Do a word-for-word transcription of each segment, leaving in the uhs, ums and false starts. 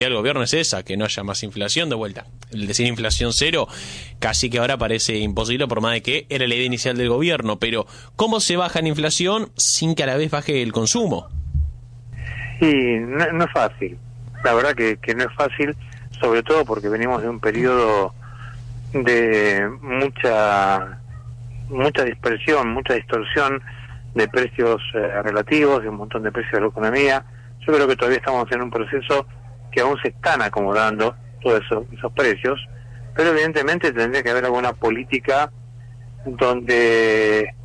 del gobierno es esa, que no haya más inflación de vuelta. El decir inflación cero casi que ahora parece imposible, por más de que era la idea inicial del gobierno. Pero ¿cómo se baja la inflación sin que a la vez baje el consumo? Sí, no, no es fácil. La verdad que, que no es fácil, sobre todo porque venimos de un periodo de mucha mucha dispersión, mucha distorsión de precios eh, relativos, de un montón de precios de la economía. Yo creo que todavía estamos en un proceso que aún se están acomodando todos esos, esos precios, pero evidentemente tendría que haber alguna política donde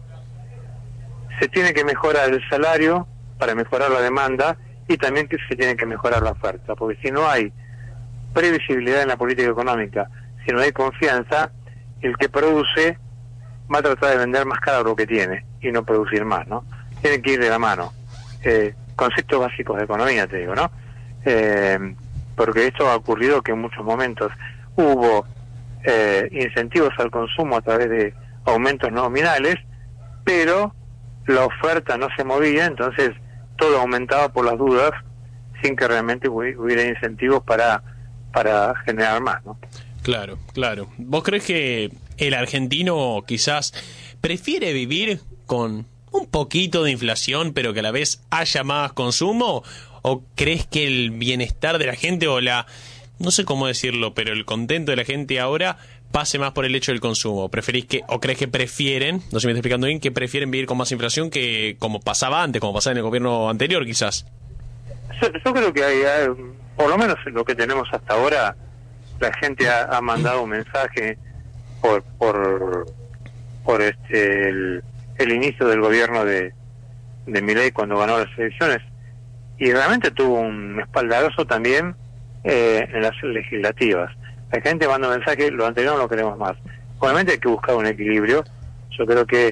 se tiene que mejorar el salario para mejorar la demanda y también que se tiene que mejorar la oferta, porque si no hay previsibilidad en la política económica, si no hay confianza, el que produce va a tratar de vender más caro lo que tiene y no producir más, ¿no? Tienen que ir de la mano. Eh, conceptos básicos de economía, te digo, ¿no? Eh, porque esto ha ocurrido que en muchos momentos hubo eh, incentivos al consumo a través de aumentos nominales, pero la oferta no se movía, entonces todo aumentaba por las dudas sin que realmente hubiera incentivos para, para generar más, ¿no? Claro, claro. ¿Vos crees que el argentino quizás prefiere vivir con un poquito de inflación, pero que a la vez haya más consumo? ¿O crees que el bienestar de la gente o la, no sé cómo decirlo, pero el contento de la gente ahora pase más por el hecho del consumo? ¿Preferís que, o crees que prefieren, no sé si me estoy explicando bien, que prefieren vivir con más inflación que como pasaba antes, como pasaba en el gobierno anterior quizás? Yo, yo creo que hay, hay, por lo menos lo que tenemos hasta ahora, la gente ha, ha mandado un mensaje por por por este el, el inicio del gobierno de, de Milei cuando ganó las elecciones, y realmente tuvo un espaldarazo también eh, en las legislativas. La gente manda un mensaje, lo anterior no lo queremos más. Obviamente hay que buscar un equilibrio. Yo creo que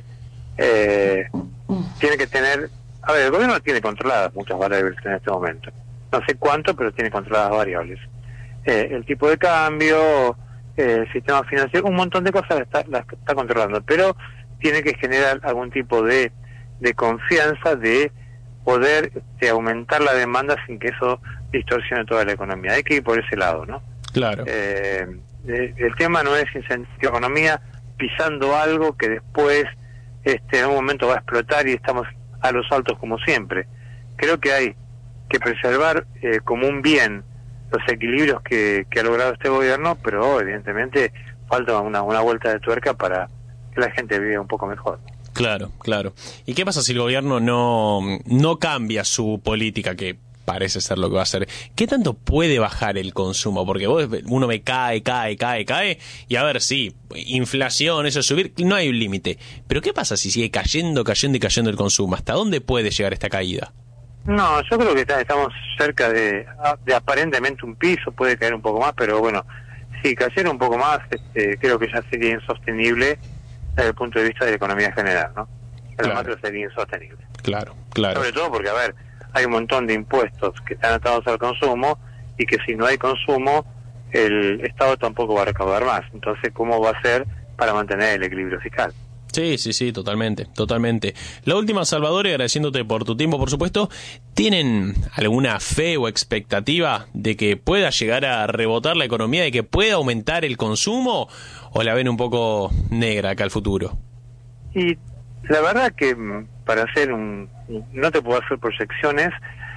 eh, tiene que tener... A ver, el gobierno tiene controladas muchas variables en este momento. No sé cuánto, pero tiene controladas variables. Eh, el tipo de cambio, eh, el sistema financiero, un montón de cosas las está, las está controlando, pero tiene que generar algún tipo de, de confianza de poder este, aumentar la demanda sin que eso distorsione toda la economía. Hay que ir por ese lado, ¿no? Claro. Eh, el tema no es incentivar la economía pisando algo que después este, en un momento va a explotar y estamos a los altos como siempre. Creo que hay que preservar eh, como un bien los equilibrios que, que ha logrado este gobierno, pero evidentemente falta una, una vuelta de tuerca para que la gente viva un poco mejor. Claro, claro. ¿Y qué pasa si el gobierno no, no cambia su política, que parece ser lo que va a hacer? ¿Qué tanto puede bajar el consumo? Porque vos, uno me cae, cae, cae, cae, y a ver, sí, inflación, eso es subir, no hay un límite. Pero ¿qué pasa si sigue cayendo, cayendo y cayendo el consumo? ¿Hasta dónde puede llegar esta caída? No, yo creo que está, estamos cerca de, de aparentemente un piso, puede caer un poco más, pero bueno, si cayera un poco más, este, creo que ya sería insostenible desde el punto de vista de la economía general, ¿no? El Claro. macro sería insostenible. Claro, claro. Sobre todo porque, a ver, hay un montón de impuestos que están atados al consumo y que si no hay consumo, el Estado tampoco va a recaudar más. Entonces, ¿cómo va a ser para mantener el equilibrio fiscal? Sí, sí, sí, totalmente, totalmente. La última, Salvador, y agradeciéndote por tu tiempo, por supuesto, ¿tienen alguna fe o expectativa de que pueda llegar a rebotar la economía, de que pueda aumentar el consumo, o la ven un poco negra acá al futuro? Y la verdad que para hacer un... no te puedo hacer proyecciones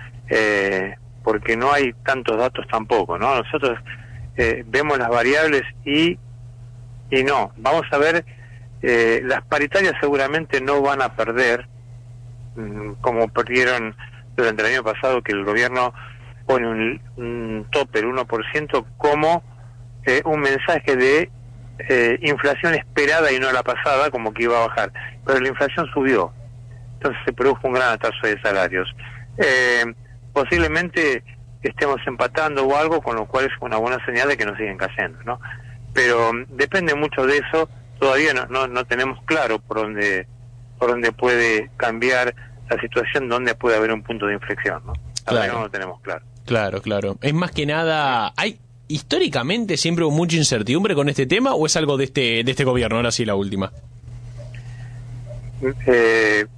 eh, porque no hay tantos datos tampoco, ¿no? Nosotros eh, vemos las variables y, y no, vamos a ver... Eh, las paritarias seguramente no van a perder, mmm, como perdieron durante el año pasado, que el gobierno pone un, un tope, el uno por ciento, como eh, un mensaje de eh, inflación esperada y no la pasada, como que iba a bajar. Pero la inflación subió, entonces se produjo un gran atraso de salarios. Eh, posiblemente estemos empatando o algo, con lo cual es una buena señal de que no siguen cayendo, ¿no? Pero um, depende mucho de eso. Todavía no, no no tenemos claro por dónde por dónde puede cambiar la situación, dónde puede haber un punto de inflexión, ¿no? Todavía Claro. no lo tenemos claro. Claro, claro. Es más que nada, ¿hay históricamente siempre hubo mucha incertidumbre con este tema o es algo de este de este gobierno? Ahora sí, la última. Eh,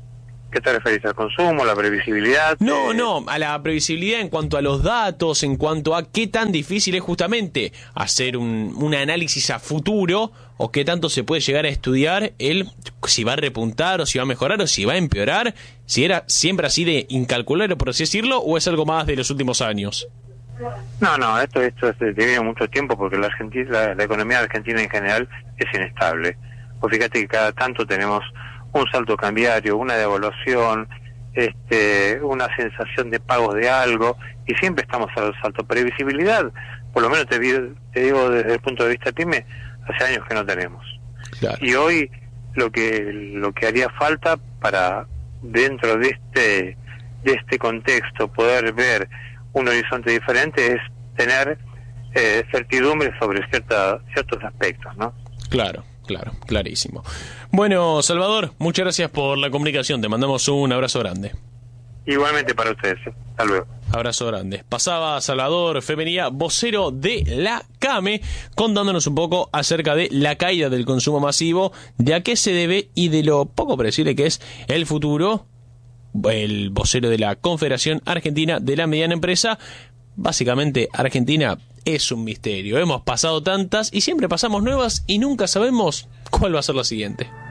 ¿Qué te referís? ¿Al consumo, la previsibilidad? No, eh... no, a la previsibilidad en cuanto a los datos, en cuanto a qué tan difícil es justamente hacer un, un análisis a futuro, o qué tanto se puede llegar a estudiar el si va a repuntar, o si va a mejorar, o si va a empeorar, si era siempre así de incalculable, por así decirlo, o es algo más de los últimos años. No, no, esto esto es de viene mucho tiempo, porque la, Argentina, la, la economía argentina en general es inestable. Pues fíjate que cada tanto tenemos un salto cambiario, una devaluación, este, una sensación de pagos de algo, y siempre estamos a los saltos. Previsibilidad, por lo menos te, te digo desde el punto de vista PYME, hace años que no tenemos. Claro. Y hoy lo que lo que haría falta para, dentro de este de este contexto, poder ver un horizonte diferente es tener eh, certidumbre sobre cierta, ciertos aspectos, ¿no? Claro. Claro, clarísimo. Bueno, Salvador, muchas gracias por la comunicación. Te mandamos un abrazo grande. Igualmente para ustedes. Hasta luego. Abrazo grande. Pasaba Salvador Femenía, vocero de la CAME, contándonos un poco acerca de la caída del consumo masivo, de a qué se debe y de lo poco predecible que es el futuro. El vocero de la Confederación Argentina de la Mediana Empresa. Básicamente, Argentina es un misterio. Hemos pasado tantas y siempre pasamos nuevas y nunca sabemos cuál va a ser la siguiente.